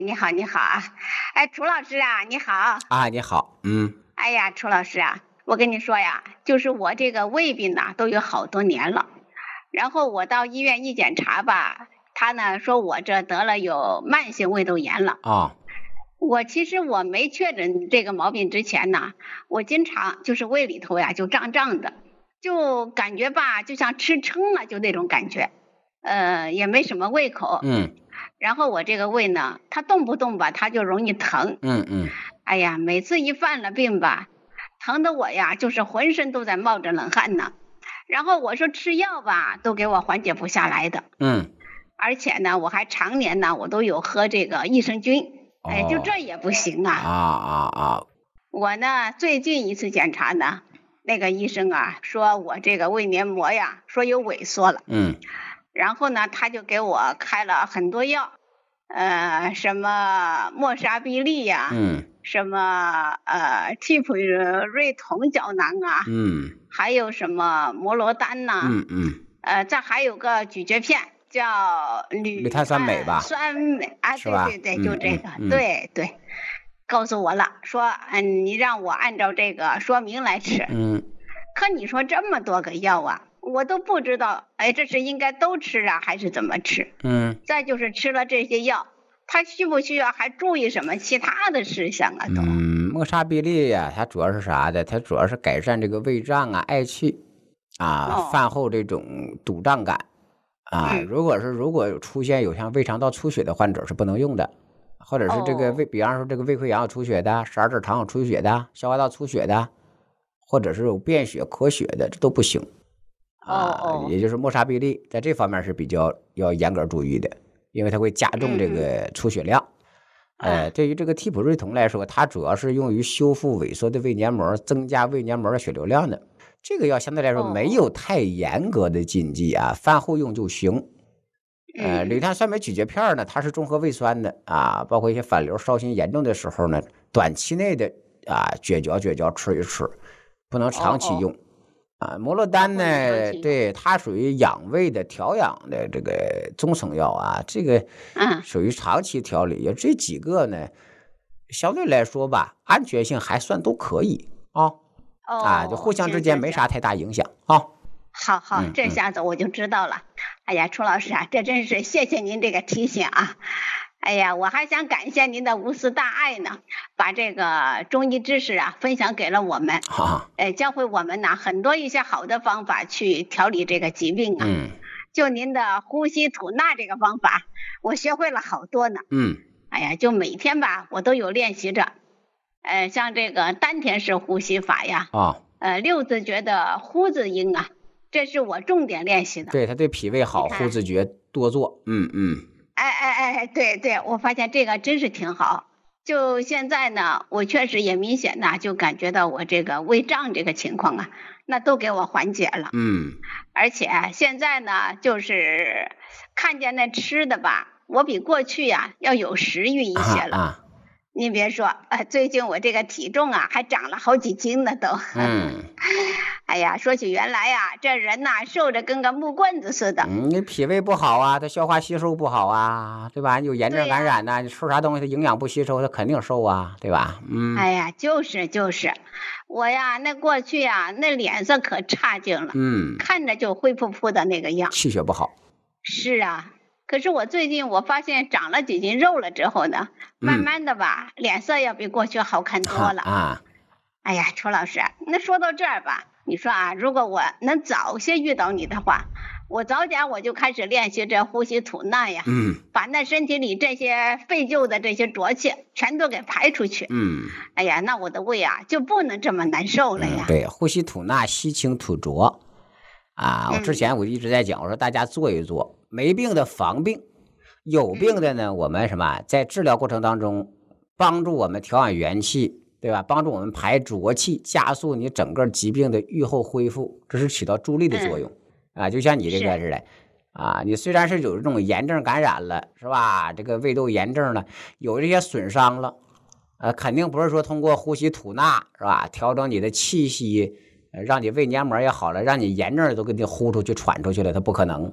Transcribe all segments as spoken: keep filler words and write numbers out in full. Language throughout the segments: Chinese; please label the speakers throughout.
Speaker 1: 你好，你好啊！哎，楚老师啊，你好！
Speaker 2: 啊，你好。嗯。
Speaker 1: 哎呀，楚老师啊，我跟你说呀，就是我这个胃病呐，都有好多年了。然后我到医院一检查吧，他呢说我这得了有慢性胃窦炎了。
Speaker 2: 啊。
Speaker 1: 我其实我没确诊这个毛病之前呢，我经常就是胃里头呀就胀胀的，就感觉吧就像吃撑了，就那种感觉，呃，也没什么胃口。
Speaker 2: 嗯
Speaker 1: 然后我这个胃呢，它动不动吧，它就容易疼。
Speaker 2: 嗯嗯
Speaker 1: 哎呀，每次一犯了病吧，疼得我呀，就是浑身都在冒着冷汗呢。然后我说吃药吧，都给我缓解不下来的。
Speaker 2: 嗯。
Speaker 1: 而且呢，我还常年呢，我都有喝这个益生菌。哎，就
Speaker 2: 哦。
Speaker 1: 这也不行
Speaker 2: 啊
Speaker 1: 啊。
Speaker 2: 啊啊。
Speaker 1: 我呢，最近一次检查呢，那个医生啊，说我这个胃黏膜呀，说有萎缩了。
Speaker 2: 嗯
Speaker 1: 然后呢，他就给我开了很多药，呃，什么莫沙必利呀，
Speaker 2: 嗯
Speaker 1: 什么呃替普瑞酮胶囊啊，
Speaker 2: 嗯
Speaker 1: 还有什么摩罗丹呐、
Speaker 2: 嗯嗯。
Speaker 1: 呃，这还有个咀嚼片叫铝
Speaker 2: 铝碳酸镁
Speaker 1: 胺
Speaker 2: 吧，
Speaker 1: 酸镁啊，
Speaker 2: 是吧？
Speaker 1: 对对对，就
Speaker 2: 嗯
Speaker 1: 这个，
Speaker 2: 嗯嗯
Speaker 1: 对对，告诉我了，说嗯，你让我按照这个说明来吃。
Speaker 2: 嗯。
Speaker 1: 可你说这么多个药啊，我都不知道，哎，这是应该都吃啊，还是怎么吃？
Speaker 2: 嗯
Speaker 1: 再就是吃了这些药，他需不需要还注意什么其他的事项啊？都
Speaker 2: 嗯。莫沙必利呀，它主要是啥的？它主要是改善这个胃胀啊、嗳气啊、
Speaker 1: 哦，
Speaker 2: 饭后这种堵胀感啊。
Speaker 1: 嗯，
Speaker 2: 如果是如果有出现有像胃肠道出血的患者是不能用的，或者是这个
Speaker 1: 哦，
Speaker 2: 胃，比方说这个胃溃疡有出血的、十二指肠有出血的、消化道出血的，或者是有便血、咳血的，这都不行。
Speaker 1: 哦
Speaker 2: 啊，
Speaker 1: 哦，
Speaker 2: 也就是莫沙必利在这方面是比较要严格注意的，因为它会加重这
Speaker 1: 嗯嗯
Speaker 2: 个出血量。呃，
Speaker 1: 啊，
Speaker 2: 对于这个替普瑞酮来说，它主要是用于修复萎缩的胃黏膜，增加胃黏膜的血流量的。这个药相对来说
Speaker 1: 哦哦，
Speaker 2: 没有太严格的禁忌啊，饭后用就行。呃，铝
Speaker 1: 嗯
Speaker 2: 碳酸镁咀嚼片儿呢，它是中和胃酸的啊，包括一些反流、烧心严重的时候呢，短期内的啊咀嚼咀嚼吃一吃，不能
Speaker 1: 哦哦，
Speaker 2: 长期用。啊，摩洛
Speaker 1: 啊，
Speaker 2: 丹
Speaker 1: 不能长
Speaker 2: 呢，
Speaker 1: 期用，
Speaker 2: 对，它属于养胃的调养的这个中成药啊，这个
Speaker 1: 嗯，
Speaker 2: 属于长期调理。也这几个呢，相对来说吧，安全性还算都可以啊。啊，就互
Speaker 1: 哦，
Speaker 2: 相之
Speaker 1: 行行行。
Speaker 2: 间没啥太大影响啊。
Speaker 1: 好好，这
Speaker 2: 嗯嗯。
Speaker 1: 下子我就知道了。哎呀，楚老师啊，这真是谢谢您这个提醒啊。哎呀，我还想感谢您的无私大爱呢，把这个中医知识啊分享给了我们，
Speaker 2: 好好。
Speaker 1: 呃，教会我们呢很多一些好的方法去调理这个疾病啊。
Speaker 2: 嗯
Speaker 1: 就您的呼吸吐纳这个方法，我学会了好多呢。
Speaker 2: 嗯。
Speaker 1: 哎呀，就每天吧，我都有练习着。呃，像这个丹田式呼吸法呀，
Speaker 2: 啊，
Speaker 1: 呃，六字诀的呼字音啊，这是我重点练习的。
Speaker 2: 对，它对脾胃好，呼
Speaker 1: 你看，
Speaker 2: 子诀多做。嗯嗯
Speaker 1: 哎哎哎，对对，我发现这个真是挺好。就现在呢，我确实也明显的就感觉到我这个胃胀这个情况啊，那都给我缓解了。
Speaker 2: 嗯。
Speaker 1: 而且现在呢，就是看见那吃的吧，我比过去呀、要有食欲一些了。
Speaker 2: 啊啊。
Speaker 1: 你别说，呃，最近我这个体重啊，还长了好几斤呢都。
Speaker 2: 嗯
Speaker 1: 哎呀，说起原来呀、这人呐、瘦着跟个木棍子似的。
Speaker 2: 嗯。你脾胃不好啊，它消化吸收不好啊，对吧？你有炎症
Speaker 1: 对呀、
Speaker 2: 感染呐、你吃啥东西它营养不吸收，它肯定瘦啊，对吧？嗯
Speaker 1: 哎呀，就是就是，我呀，那过去呀，那脸色可差劲了，
Speaker 2: 嗯。
Speaker 1: 看着就灰扑扑的那个样。
Speaker 2: 气血不好。
Speaker 1: 是啊，可是我最近我发现长了几斤肉了之后呢，慢
Speaker 2: 嗯。
Speaker 1: 慢的吧，脸色要比过去好看多了。
Speaker 2: 哈啊。
Speaker 1: 哎呀，楚老师，那说到这儿吧，你说啊，如果我能早些遇到你的话，我早点我就开始练习这呼吸吐纳呀，
Speaker 2: 嗯
Speaker 1: 把那身体里这些废旧的这些浊气全都给排出去。
Speaker 2: 嗯
Speaker 1: 哎呀，那我的胃啊就不能这么难受了
Speaker 2: 嗯。
Speaker 1: 呀。
Speaker 2: 对，呼吸吐纳，吸清吐浊啊。我之
Speaker 1: 嗯
Speaker 2: 前我一直在讲，我说大家做一做，没病的防病，有病
Speaker 1: 嗯
Speaker 2: 的呢，我们什么在治疗过程当中帮助我们调养元气，对吧？帮助我们排浊气，加速你整个疾病的愈后恢复，这是起到助力的作
Speaker 1: 嗯，
Speaker 2: 用啊。就像你这个
Speaker 1: 是，
Speaker 2: 似的啊，你虽然是有这种炎症感染了，是吧？这个胃窦炎症了，有这些损伤了，呃，肯定不是说通过呼吸吐纳，是吧？调整你的气息，呃让你胃黏膜也好了，让你炎症都给你呼出去、喘出去了，它不可能。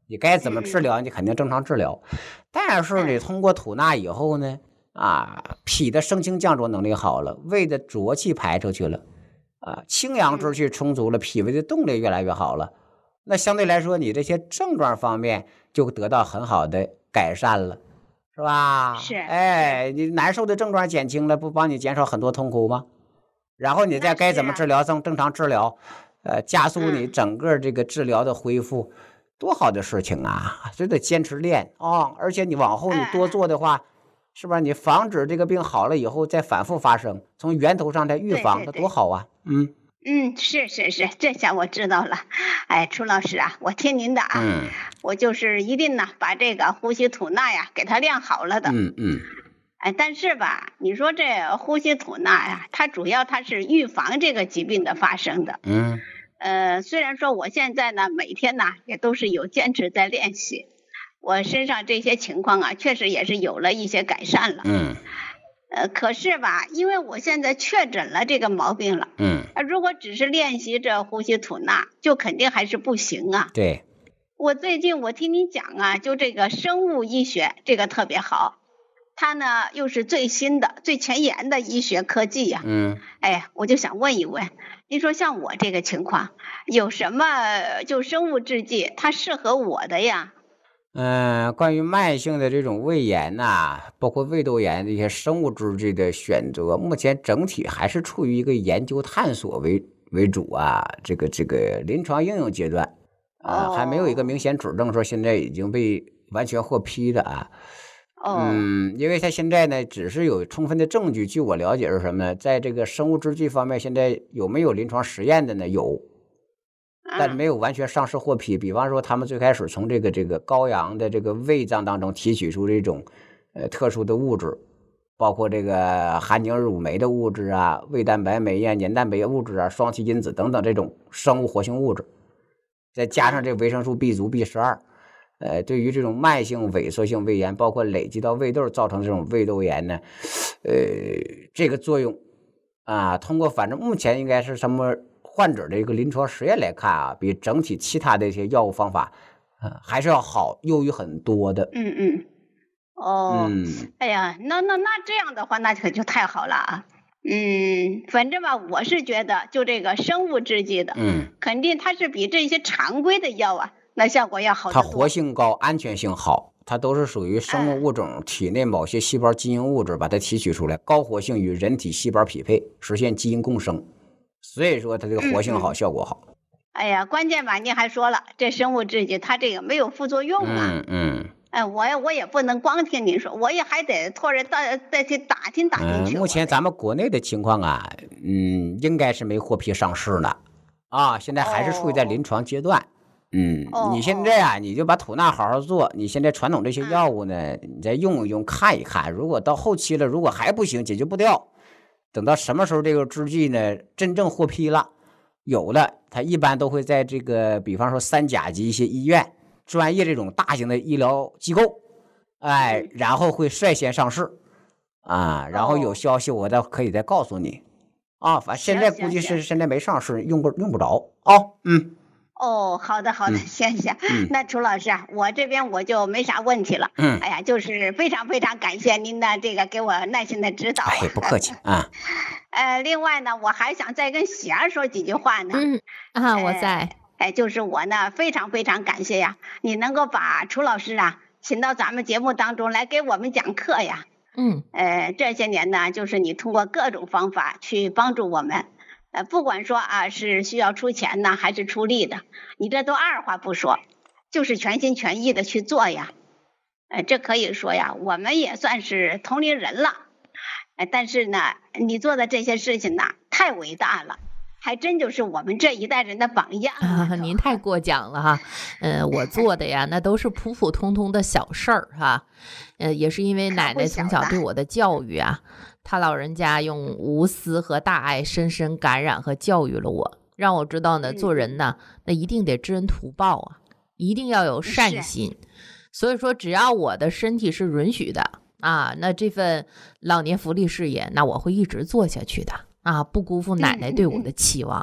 Speaker 2: 你该怎么治疗，你肯定正常治疗。但是你通过吐纳以后呢，啊，脾的升清降浊能力好了，胃的浊气排出去了，啊，清阳之气充足了，脾胃的动力越来越好了。那相对来说，你这些症状方面就得到很好的改善了，是吧？
Speaker 1: 是，
Speaker 2: 哎，你难受的症状减轻了，不帮你减少很多痛苦吗？然后你再该怎么治疗，正正常治疗，呃，加速你整个这个治疗的恢复，多好的事情啊！所以得坚持练啊、哦！而且你往后你多做的话，是吧？你防止这个病好了以后再反复发生，从源头上再预防，那多好啊！嗯。
Speaker 1: 嗯，是是是，这下我知道了。哎，楚老师啊，我听您的啊，
Speaker 2: 嗯，
Speaker 1: 我就是一定呢把这个呼吸吐纳呀给它练好了的。
Speaker 2: 嗯嗯。
Speaker 1: 哎，但是吧，你说这呼吸吐纳呀，它主要它是预防这个疾病的发生的。
Speaker 2: 嗯。
Speaker 1: 呃，虽然说我现在呢每天呢也都是有坚持在练习，我身上这些情况啊，确实也是有了一些改善了。
Speaker 2: 嗯。
Speaker 1: 呃，可是吧，因为我现在确诊了这个毛病了，
Speaker 2: 嗯，
Speaker 1: 如果只是练习这呼吸吐纳，就肯定还是不行啊。
Speaker 2: 对，
Speaker 1: 我最近我听你讲啊，就这个生物医学这个特别好，它呢又是最新的、最前沿的医学科技呀、啊。
Speaker 2: 嗯，
Speaker 1: 哎，我就想问一问，你说像我这个情况，有什么就生物制剂它适合我的呀？
Speaker 2: 嗯，关于慢性的这种胃炎呐、啊，包括胃窦炎这些生物制剂的选择，目前整体还是处于一个研究探索为为主啊，这个这个临床应用阶段啊，
Speaker 1: 哦、
Speaker 2: 还没有一个明显指证说现在已经被完全获批的啊。
Speaker 1: 哦、
Speaker 2: 嗯，因为它现在呢，只是有充分的证据。据我了解是什么呢？在这个生物制剂方面，现在有没有临床实验的呢？有。但没有完全上市获批。比方说，他们最开始从这个这个羔羊的这个胃脏当中提取出这种呃特殊的物质，包括这个含凝乳酶的物质啊、胃蛋白酶啊、黏蛋白物质啊、双歧因子等等这种生物活性物质，再加上这维生素 B 族 B 十二，呃，对于这种慢性萎缩性胃炎，包括累积到胃窦造成这种胃窦炎呢，呃，这个作用啊，通过反正目前应该是什么？患者的一个临床实验来看啊，比整体其他的一些药物方法，呃，还是要好，优于很多的。
Speaker 1: 嗯嗯，哦，
Speaker 2: 嗯，
Speaker 1: 哎呀，那那那这样的话，那可就太好了啊。嗯，反正吧，我是觉得就这个生物制剂的，
Speaker 2: 嗯，
Speaker 1: 肯定它是比这些常规的药啊，那效果要好得
Speaker 2: 它
Speaker 1: 多。
Speaker 2: 活性高，安全性好，它都是属于生物物种体内某些细胞基因物质把它提取出来，高活性与人体细胞匹配，实现基因共生。所以说它这个活性好，
Speaker 1: 嗯嗯
Speaker 2: 效果好。
Speaker 1: 哎呀，关键吧，你还说了，这生物制剂它这个没有副作用啊。
Speaker 2: 嗯嗯。
Speaker 1: 哎，我也我也不能光听您说，我也还得托人到再去打听打听去。
Speaker 2: 嗯，目前咱们国内的情况啊，嗯，应该是没获批上市呢，啊，现在还是处于在临床阶段。嗯，
Speaker 1: 哦
Speaker 2: 你现在啊，你就把吐纳好好做。你现在传统这些药物呢，你再用一用，看一看。如果到后期了，如果还不行，解决不掉。等到什么时候这个制剂呢真正获批了，有了，它一般都会在这个比方说三甲级一些医院、专业这种大型的医疗机构，哎，然后会率先上市啊，然后有消息我再可以再告诉你啊。反正现在估计是现在没上市，用不用不着啊。嗯。
Speaker 1: 哦，好的好的，
Speaker 2: 嗯
Speaker 1: 谢谢。
Speaker 2: 嗯
Speaker 1: 那楚老师啊，我这边我就没啥问题了。
Speaker 2: 嗯，
Speaker 1: 哎呀，就是非常非常感谢您的这个给我耐心的指导。
Speaker 2: 哎，不客气啊。
Speaker 1: 呃，另外呢，我还想再跟喜儿说几句话呢。
Speaker 3: 嗯啊，我在。
Speaker 1: 哎，就是我呢，非常非常感谢呀，你能够把楚老师啊请到咱们节目当中来给我们讲课呀。
Speaker 3: 嗯，
Speaker 1: 呃，这些年呢，就是你通过各种方法去帮助我们。呃，不管说啊是需要出钱呢，还是出力的，你这都二话不说，就是全心全意的去做呀。呃，这可以说呀，我们也算是同龄人了。呃，但是呢，你做的这些事情呢，太伟大了，还真就是我们这一代人的榜样
Speaker 3: 啊！您太过奖了哈。呃，我做的呀，那都是普普通通的小事儿哈。呃，也是因为奶奶从小对我的教育啊。他老人家用无私和大爱深深感染和教育了我，让我知道呢，做人呢，那一定得知恩图报啊，一定要有善心。所以说，只要我的身体是允许的啊，那这份老年福利事业，那我会一直做下去的啊，不辜负奶奶对我的期望。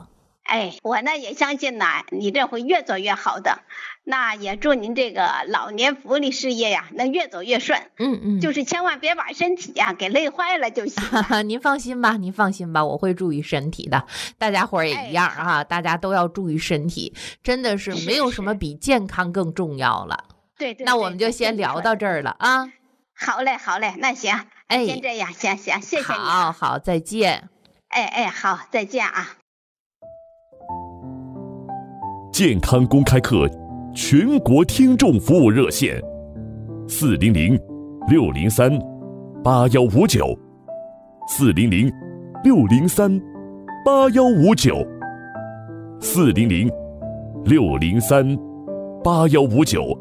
Speaker 1: 哎，我呢也相信呢，你这会越做越好的。那也祝您这个老年福利事业呀，能越走越顺。
Speaker 3: 嗯嗯，
Speaker 1: 就是千万别把身体呀给累坏了就行了。
Speaker 3: 您放心吧，您放心吧，我会注意身体的。大家伙儿也一样哈、哎，大家都要注意身体，真的是没有什么比健康更重要了。
Speaker 1: 对对。
Speaker 3: 那我们就先聊到这儿了啊。
Speaker 1: 好嘞，好嘞，那行，哎，先这样，行行，谢谢你。
Speaker 3: 好好，再见。
Speaker 1: 哎哎，好，再见啊。
Speaker 4: 健康公开课全国听众服务热线：四零零六零三八幺五九，四零零六零三八幺五九，四零零六零三八幺五九。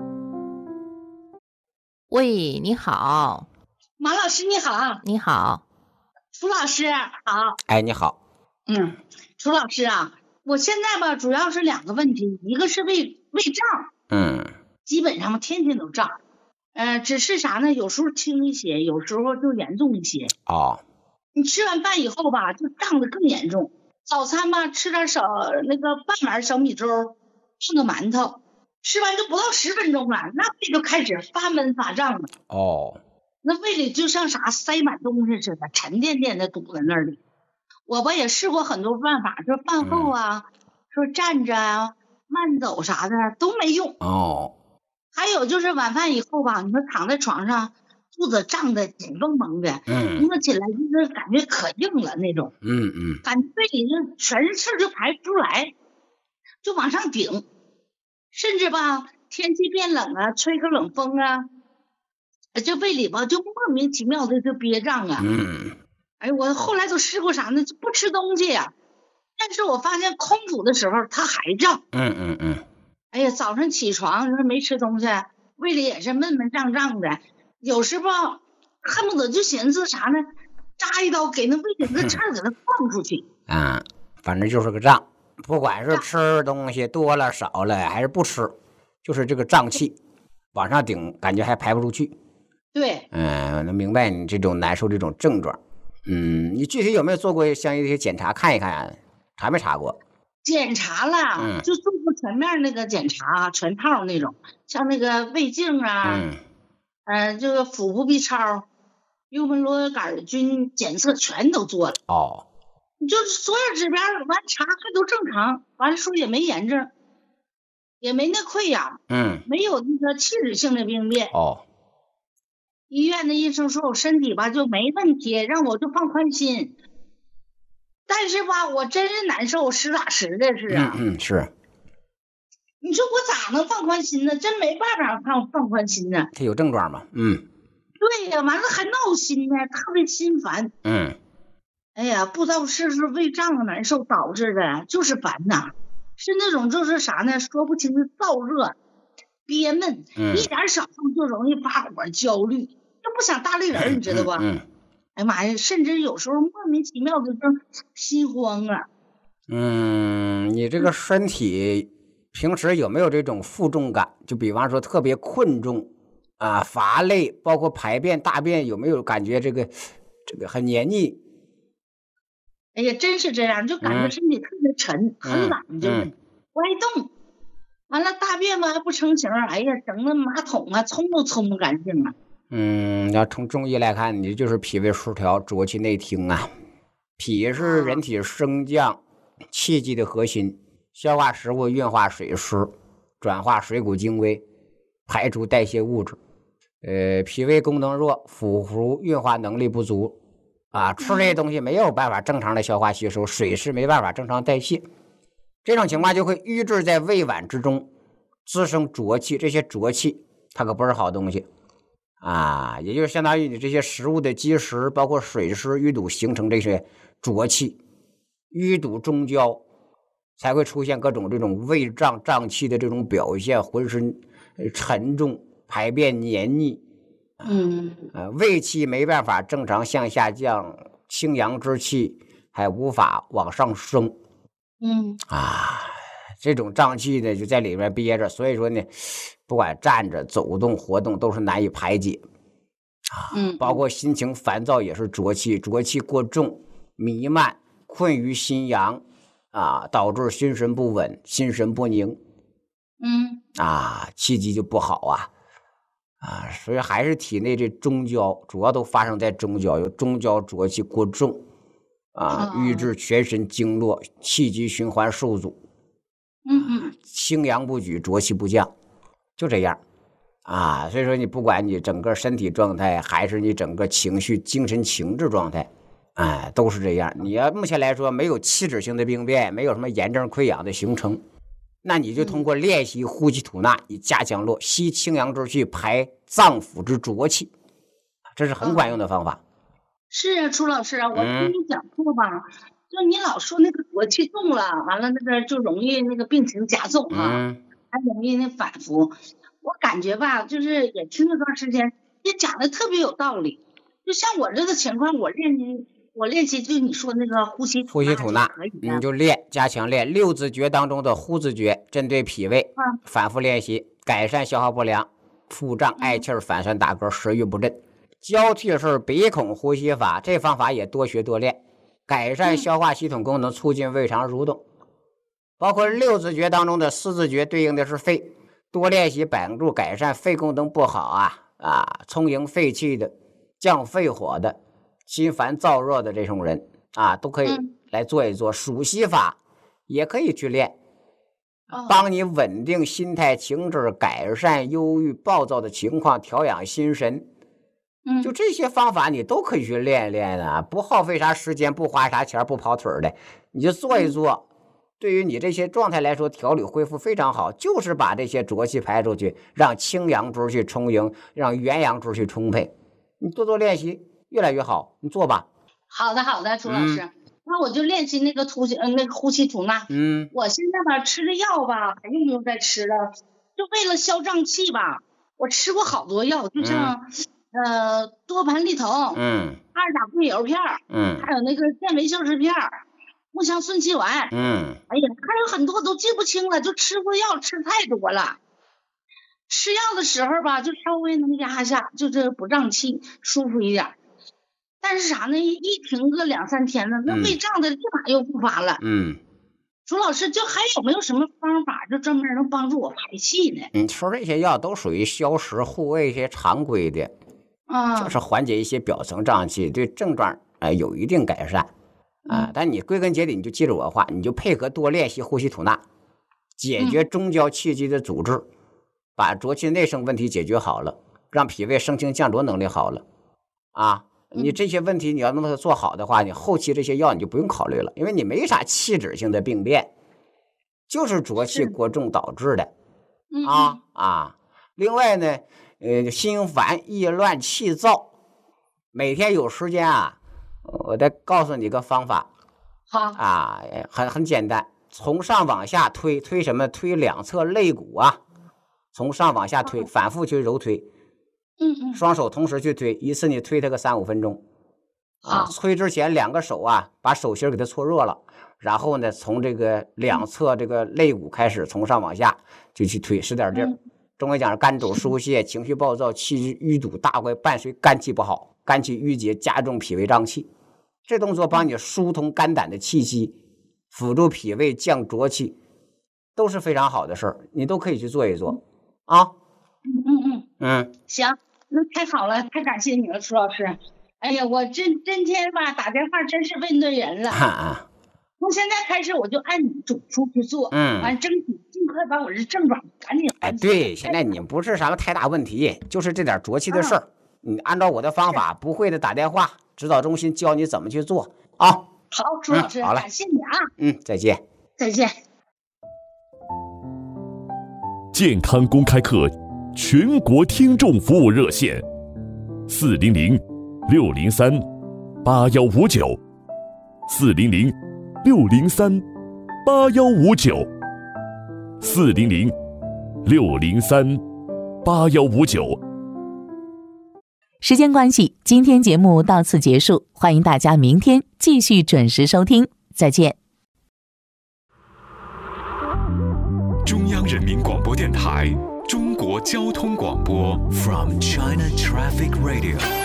Speaker 3: 喂，你好，
Speaker 5: 马老师你好。
Speaker 3: 你好，
Speaker 5: 楚老师好。
Speaker 2: 哎，你好。
Speaker 5: 嗯，楚老师啊，我现在吧主要是两个问题，一个是胃胃胀，
Speaker 2: 嗯，
Speaker 5: 基本上天天都胀，呃，只是啥呢？有时候轻一些，有时候就严重一些。
Speaker 2: 哦，
Speaker 5: 你吃完饭以后吧，就胀得更严重。早餐吧，吃点小那个半碗小米粥，炖个馒头，吃完就不到十分钟了，那胃就开始发闷发胀了。
Speaker 2: 哦，
Speaker 5: 那胃里就像啥塞满东西似的，沉甸甸的堵在那里。我吧也试过很多办法，说饭后啊，嗯、说站着啊，慢走啥的都没用。
Speaker 2: 哦，
Speaker 5: 还有就是晚饭以后吧，你说躺在床上，肚子胀得紧绷绷的，
Speaker 2: 嗯，
Speaker 5: 摸起来就是感觉可硬了那种，
Speaker 2: 嗯嗯，
Speaker 5: 感觉胃里就全是气儿就排不出来，就往上顶，甚至吧天气变冷啊，吹个冷风啊，这胃里吧就莫名其妙的就憋胀啊。
Speaker 2: 嗯。
Speaker 5: 哎，我后来都试过啥呢？不吃东西呀、啊，但是我发现空腹的时候它还胀。
Speaker 2: 嗯嗯嗯。
Speaker 5: 哎呀，早上起床说没吃东西，胃里也是闷闷胀胀的，有时候恨不得就寻思啥呢，扎一刀给那胃里的气儿给它放出去。
Speaker 2: 啊，反正就是个胀，不管是吃东西多了少了还是不吃，就是这个胀气往上顶，感觉还排不出去。
Speaker 5: 对。
Speaker 2: 嗯，能明白你这种难受这种症状。嗯，你具体有没有做过像一些检查看一看？查没查过？
Speaker 5: 检查了，嗯、就做过全面那个检查，全套那种，像那个胃镜啊，嗯，呃，这个腹部 B 超、幽门螺杆菌检测全都做了。
Speaker 2: 哦，
Speaker 5: 就是所有指标完查还都正常，完了说也没炎症，也没那溃疡，
Speaker 2: 嗯，
Speaker 5: 没有那个器质性的病变。
Speaker 2: 哦。
Speaker 5: 医院的医生说我身体吧就没问题，让我就放宽心。但是吧，我真是难受，实打实的是啊。
Speaker 2: 嗯嗯，是。
Speaker 5: 你说我咋能放宽心呢？真没办法放放宽心呢。
Speaker 2: 他有症状吗？嗯。
Speaker 5: 对呀，完了还闹心呢，特别心烦。
Speaker 2: 嗯。
Speaker 5: 哎呀，不知道是不是胃胀难受导致的，就是烦呐，是那种就是啥呢，说不清的燥热。憋闷、嗯，一点小痛就容易发火、焦虑，就不想搭理人、嗯，你知道吧？
Speaker 2: 嗯。
Speaker 5: 哎呀妈呀，甚至有时候莫名其妙的就心慌啊。
Speaker 2: 嗯，你这个身体平时有没有这种负重感？就比方说特别困重啊、乏累，包括排便、大便有没有感觉这个这个很黏腻？
Speaker 5: 哎呀，真是这样，就感觉身体特别沉，嗯、很懒，就是不爱动。完了，大便吧还不成形，哎呀，整个马桶啊冲都冲不干净啊。
Speaker 2: 嗯，要从中医来看，你就是脾胃失调，浊气内停啊。脾是人体升降气机的核心，消化食物、运化水湿、转化水谷精微、排出代谢物质。呃，脾胃功能弱，腐蚀运化能力不足啊，吃这些东西没有办法正常的消化吸收，水是没办法正常代谢。这种情况就会淤滞在胃脘之中，滋生浊气。这些浊气它可不是好东西啊，也就是相当于你这些食物的积食，包括水湿淤堵，形成这些浊气，淤堵中焦，才会出现各种这种胃胀胀气的这种表现，浑身沉重，排便黏腻，
Speaker 5: 嗯，
Speaker 2: 呃，胃气没办法正常向下降，清阳之气还无法往上升。
Speaker 5: 嗯
Speaker 2: 啊，这种胀气呢就在里面憋着，所以说呢，不管站着、走动、活动都是难以排解啊。
Speaker 5: 嗯，
Speaker 2: 包括心情烦躁也是浊气，浊气过重弥漫，困于心阳啊，导致心神不稳、心神不宁，
Speaker 5: 嗯
Speaker 2: 啊，气机就不好啊。啊，所以还是体内这中焦，主要都发生在中焦，有中焦浊气过重啊，
Speaker 5: 哦
Speaker 2: 郁致全身经络，气机循环受阻，
Speaker 5: 嗯嗯，
Speaker 2: 清阳不举，浊气不降，就这样啊。所以说，你不管你整个身体状态，还是你整个情绪、精神情志状态，哎，都是这样。你要目前来说没有器质性的病变，没有什么炎症溃疡的形成。那你就通过练习呼吸吐纳，以加强络，吸清阳之气，排脏腑之浊气，这是很管用的方法。
Speaker 5: 是啊，楚老师啊，我
Speaker 2: 嗯
Speaker 5: 听你讲过吧，就你老说那个浊气重了，完了那个就容易那个病情加重啊，
Speaker 2: 嗯
Speaker 5: 还容易那反复。我感觉吧，就是也听了段时间，也讲的特别有道理。就像我这个情况，我练习我练习就你说那个呼吸
Speaker 2: 呼吸吐纳
Speaker 5: 可以的
Speaker 2: 你就练，加强练六字诀当中的呼字诀，针对脾胃
Speaker 5: 嗯
Speaker 2: 反复练习，改善消化不良、腹胀、嗳气、反酸打嗝、食欲不振。交替式鼻孔呼吸法，这方法也多学多练，改善消化系统功能，促进胃肠蠕动。包括六字诀当中的四字诀对应的是肺，多练习帮助改善肺功能不好啊啊，充盈肺气的、降肺火的、心烦燥热的这种人啊，都可以来做一做。数息法也可以去练，帮你稳定心态情志，改善忧郁暴躁的情况，调养心神。
Speaker 5: 嗯，
Speaker 2: 就这些方法你都可以去练一练啊，不耗费啥时间，不花啥钱，不跑腿的，你就做一做。对于你这些状态来说，调理恢复非常好，就是把这些浊气排出去，让清阳之气充盈，让元阳之气充沛。你多多练习，越来越好。你做吧。
Speaker 5: 好的好的，楚老师，
Speaker 2: 嗯
Speaker 5: 那我就练习那个呼吸呃那个呼吸吐纳。
Speaker 2: 嗯
Speaker 5: 我现在吧吃的药吧还用不用再吃了？就为了消胀气吧，我吃过好多药，就像、呃多盘利酮、
Speaker 2: 嗯
Speaker 5: 二甲固油片儿，
Speaker 2: 嗯
Speaker 5: 还有那个健维消食片儿、木香顺气丸，
Speaker 2: 嗯
Speaker 5: 哎呀，还有很多都记不清了，就吃过药吃太多了。吃药的时候吧，就稍微能压下，就是不胀气，舒服一点。但是啥呢？一一停个两三天呢，那
Speaker 2: 嗯
Speaker 5: 胃胀的立马又复发了。
Speaker 2: 嗯，
Speaker 5: 朱老师，就还有没有什么方法，就专门能帮助我排气呢？
Speaker 2: 你说这些药都属于消食护胃一些常规的，
Speaker 5: 啊，
Speaker 2: 就是缓解一些表层胀气，对症状呃有一定改善啊。但你归根结底，你就记住我的话，你就配合多练习呼吸吐纳，解决中焦气机的阻滞，把浊气内生问题解决好了，让脾胃升清降浊能力好了啊。你这些问题你要能做好的话，你后期这些药你就不用考虑了，因为你没啥器质性的病变，就是浊气过重导致的啊啊。另外呢，呃，心烦意乱气躁，每天有时间啊，我再告诉你个方法。
Speaker 5: 好
Speaker 2: 啊，很很简单，从上往下推，推什么？推两侧肋骨啊，从上往下推，反复去揉推。
Speaker 5: 嗯嗯，
Speaker 2: 双手同时去推，一次你推它个三五分钟。啊，推之前两个手啊，把手心给它搓热了，然后呢，从这个两侧这个肋骨开始，从上往下就去推，使点劲儿。中医讲肝主疏泄，情绪暴躁，气郁淤堵大怪，伴随肝气不好，肝气郁结，加重脾胃胀气。这动作帮你疏通肝胆的气机，辅助脾胃降浊气，都是非常好的事儿，你都可以去做一做啊。
Speaker 5: 嗯嗯嗯
Speaker 2: 嗯，
Speaker 5: 行，那太好了，太感谢你了，楚老师。哎呀，我真今天吧打电话真是问对人了。
Speaker 2: 啊啊，
Speaker 5: 从现在开始我就按你嘱咐去做，
Speaker 2: 嗯
Speaker 5: 完争取尽快把我这症状赶紧
Speaker 2: 哎，
Speaker 5: 缓解。
Speaker 2: 对，现在你不是什么太大问题，就是这点浊气的事儿。你按照我的方法，不会的打电话，指导中心教你怎么去做啊。
Speaker 5: 好，楚老师，
Speaker 2: 嗯好了
Speaker 5: 感谢你啊，
Speaker 2: 嗯，再见。
Speaker 5: 再见。
Speaker 4: 健康公开课全国听众服务热线：四零零六零三八幺五九，四零零六零三八幺五九，四零零六零三八幺五九。
Speaker 6: 时间关系，今天节目到此结束，欢迎大家明天继续准时收听，再见。
Speaker 7: 中央人民广播电台中国交通广播
Speaker 8: From China Traffic Radio